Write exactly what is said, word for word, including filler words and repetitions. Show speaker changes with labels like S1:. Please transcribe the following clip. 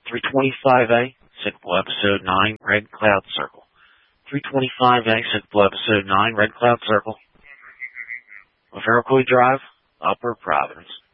S1: three twenty-five A, Sickable Episode nine, Red Cloud Circle. three twenty-five A, Sickable Episode nine, Red Cloud Circle. Of Iroquois Drive, Upper Providence.